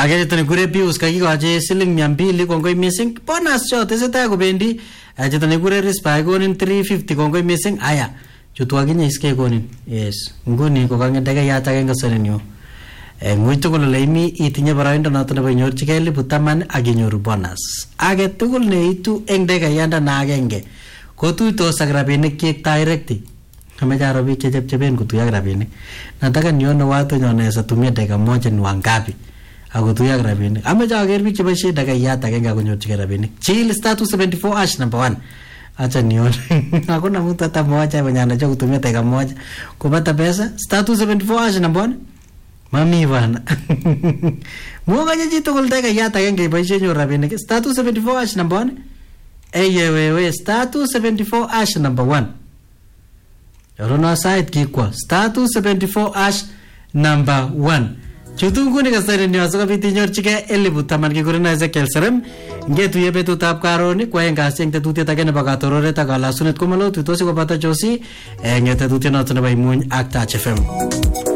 Age tani kure Pius kakikochi siling 200 kongoi missing. Bonus cho tesetai kobendi. Age tani kure Rispa konin 350 kongoi missing. Aya. Chutu akinye iske konin. Yes. Nguni kokangedege yata kenga senenyo. Ngui tugul leimi itinye baraindo noto nebo inyorchigei 10,000 ak inyoru bonus. Age tugul neitu eng dekayanda na agenge. Kotuitos ak rabinik kyik directly. Kameja robi chechepchepen kutuya ak rabinik. Nataka nione watu nyonesa tumia dakika moja ni wangapi. Akutuya ak rabinik. Ameja ager biik cheboisie dakika agenge konyorchigei rabinik. Chill status 74 hash number 1. Acha nione. Hakuna mtu hata mmoja mwenye anajua kutumia dakika moja kupata pesa. Status 74 hash number 1. Mami bana. Muga nyeji tugul dakika agenge boisie nyor rabinik. Status 74 hash number 1. Wewe status 74 hash number 1. Yorona site kikwa status 74 hash number 1. Chutunguni kasari ni wasoka biti nyorchike 10,000 kikurina Ezekiel Serem. Ngetu yebetu tap karoni kwa engasi yang tetutia takene baka torore takala sunet kumalo tutosi kwa pata josi ngete tutia notone ba imuny ak Touch FM.